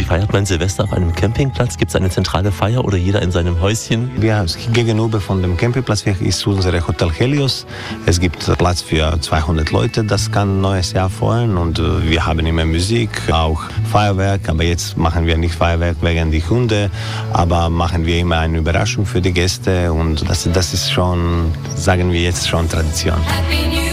feiert man Silvester auf einem Campingplatz? Gibt es eine zentrale Feier oder jeder in seinem Häuschen? Gegenüber von dem Campingplatz ist unser Hotel Helios. Es gibt Platz für 200 Leute, das kann neues Jahr feiern. Und wir haben immer Musik, auch Feuerwerk. Aber jetzt machen wir nicht Feuerwerk wegen die Hunde, aber machen wir immer eine Überraschung für die Gäste. Und das ist schon, sagen wir jetzt schon Tradition.